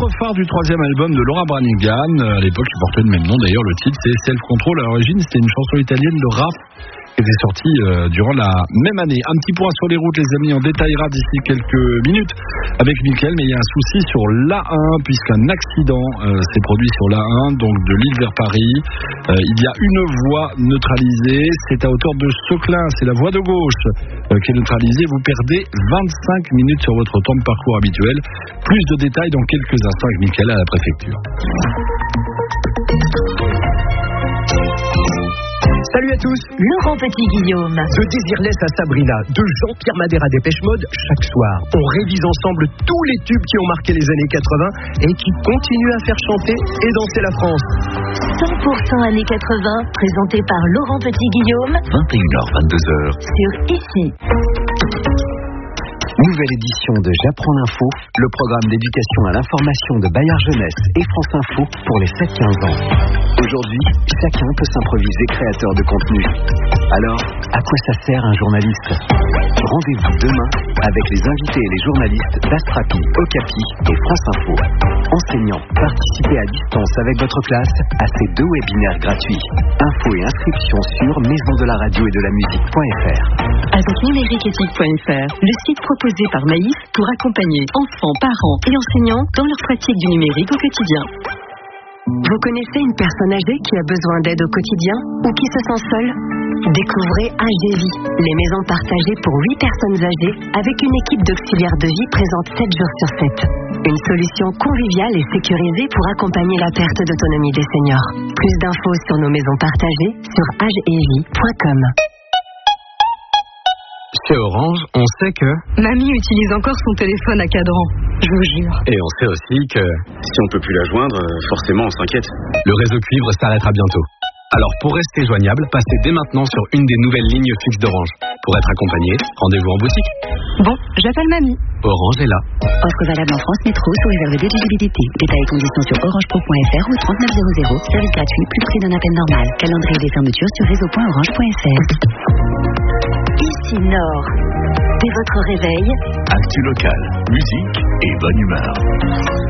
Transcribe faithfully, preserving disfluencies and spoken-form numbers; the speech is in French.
titre phare du troisième album de Laura Branigan. À l'époque, il portait le même nom. D'ailleurs, le titre, c'est Self Control. À l'origine, c'était une chanson italienne de rap qui était sortie euh, durant la même année. Un petit point sur les routes, les amis. On détaillera d'ici quelques minutes avec Mickaël. Mais il y a un souci sur l'A un, puisqu'un accident euh, s'est produit sur l'A un, donc de Lille vers Paris. Euh, il y a une voie neutralisée. C'est à hauteur de Soclin. C'est la voie de gauche euh, qui est neutralisée. Vous perdez vingt-cinq minutes sur votre temps de parcours habituel. Plus de détails dans quelques instants avec Mickaël à la préfecture. Salut à tous. Laurent Petit-Guillaume. De Désirless à Sabrina, de Jean-Pierre Madère à Dépêche Mode, chaque soir, on révise ensemble tous les tubes qui ont marqué les années quatre-vingts et qui continuent à faire chanter et danser la France. cent pour cent années quatre-vingts, présenté par Laurent Petit-Guillaume. vingt et une heures vingt-deux heures. Sur Ici. Nouvelle édition de J'apprends l'info, le programme d'éducation à l'information de Bayard Jeunesse et France Info pour les sept quinze ans. Aujourd'hui, chacun peut s'improviser créateur de contenu. Alors, à quoi ça sert un journaliste ? Rendez-vous demain avec les invités et les journalistes d'Astrapi, Okapi et France Info. Enseignants, participez à distance avec votre classe à ces deux webinaires gratuits. Infos et inscriptions sur maison de la radio et de la musique point f r. Avec numériqueéthique point f r, le site proposé par Maïf pour accompagner enfants, parents et enseignants dans leur pratique du numérique au quotidien. Vous connaissez une personne âgée qui a besoin d'aide au quotidien ou qui se sent seule ? Découvrez H D Vie, les maisons partagées pour huit personnes âgées avec une équipe d'auxiliaires de vie présente sept jours sur sept. Une solution conviviale et sécurisée pour accompagner la perte d'autonomie des seniors. Plus d'infos sur nos maisons partagées sur h e vie point com. Chez Orange, on sait que... Mamie utilise encore son téléphone à cadran, je vous jure. Et on sait aussi que... Si on peut plus la joindre, forcément on s'inquiète. Le réseau cuivre s'arrêtera bientôt. Alors pour rester joignable, passez dès maintenant sur une des nouvelles lignes fixes d'Orange. Pour être accompagné, rendez-vous en boutique. Bon, j'appelle Mamie. Orange est là. Offre valable en France Métro sous réserve d'éligibilité. Détails et conditions sur orange pro point f r ou trente-neuf zéro zéro. Service gratuit, plus prix d'un appel normal. Calendrier des fermetures sur réseau point orange point f r. Ici Nord. Dès votre réveil, Actu local, musique et bonne humeur.